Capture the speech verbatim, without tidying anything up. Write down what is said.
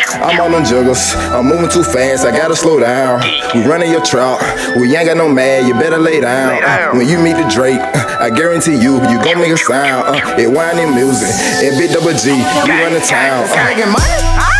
I'm on them juggles, I'm moving too fast, I gotta slow down. We running your trap, we ain't got no mad, you better lay down. Uh, when you meet the Drake, uh, I guarantee you, you gon' make a sound. Uh, it whining music, it big double G, you run the town. Uh, Making money?